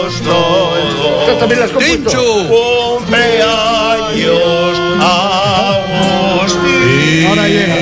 Estas también las compuesto. Cumpleaños, Agustín. Ahora llega.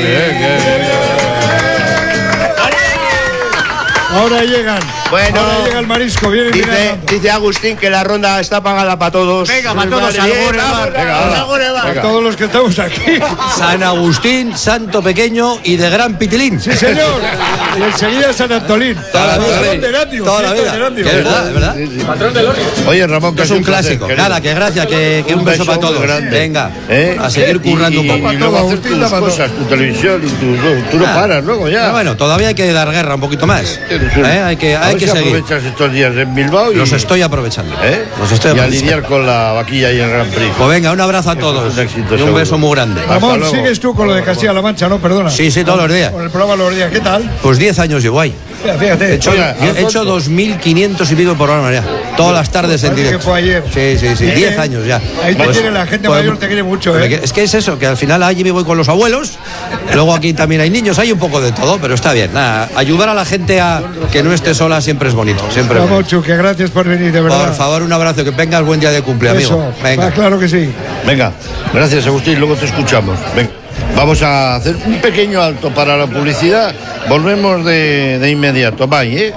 Ahora llegan. Bueno, ahora llega el marisco. Dice Agustín que la ronda está pagada para todos. Venga, para todos. Para todos los que estamos aquí. San Agustín, santo pequeño y de gran pitilín. Sí, señor. Y enseguida San Antolín. Patrón de Erandio. Toda la vida. Es verdad, es verdad. Patrón de Lorio. Oye, Ramón, que Es un clásico. Nada, que gracias, que un beso para todos. Venga, a seguir currando un poco. Y luego hacer tus cosas, tu televisión y tú no paras luego ya. Bueno, todavía hay que dar guerra un poquito más. Hay que seguir. Aprovechas estos días en Bilbao y Los estoy aprovechando. Y a lidiar con la vaquilla y el Gran Prix. Pues venga, un abrazo a todos. Y un beso muy grande. Ramón, sigues tú con lo de Castilla-La Mancha, ¿no? Perdona. Sí, todos los días. Con el programa los días. ¿Qué tal? Pues 10 años llevo ahí. Fíjate. He hecho 2.500 y pico programas ya. Todas las tardes en directo. Que fue ayer. Sí. 10 años ya. Ahí te quiere la gente mayor, te quiere mucho, ¿eh? Es que es eso, que al final allí me voy con los abuelos. Luego aquí también hay niños, hay un poco de todo, pero está bien. Nada, ayudar a la gente a que no esté sola siempre es bonito. Siempre. Vamos, Chuque, gracias por venir, de verdad. Por favor, un abrazo, que tengas buen día de cumpleaños, amigo. Venga. Claro que sí. Venga, gracias, Agustín, luego te escuchamos. Venga. Vamos a hacer un pequeño alto para la publicidad. Volvemos de inmediato. Bye,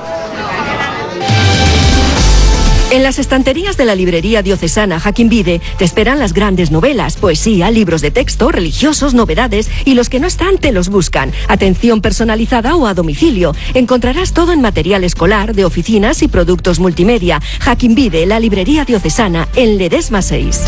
En las estanterías de la librería diocesana Jaquín Vide te esperan las grandes novelas, poesía, libros de texto, religiosos, novedades, y los que no están te los buscan. Atención personalizada o a domicilio. Encontrarás todo en material escolar, de oficinas y productos multimedia. Jaquín Vide, la librería diocesana, en Ledesma 6.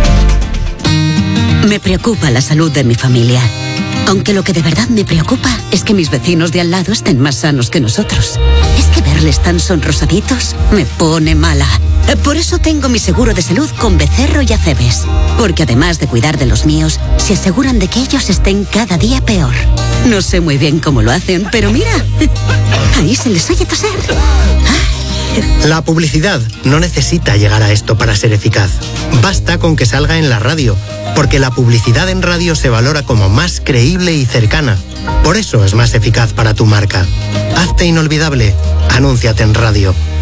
Me preocupa la salud de mi familia. Aunque lo que de verdad me preocupa es que mis vecinos de al lado estén más sanos que nosotros. Es que verles tan sonrosaditos me pone mala. Por eso tengo mi seguro de salud con Becerro y Acebes. Porque además de cuidar de los míos, se aseguran de que ellos estén cada día peor. No sé muy bien cómo lo hacen, pero mira, ahí se les oye toser. La publicidad no necesita llegar a esto para ser eficaz. Basta con que salga en la radio, porque la publicidad en radio se valora como más creíble y cercana. Por eso es más eficaz para tu marca. Hazte inolvidable. Anúnciate en radio.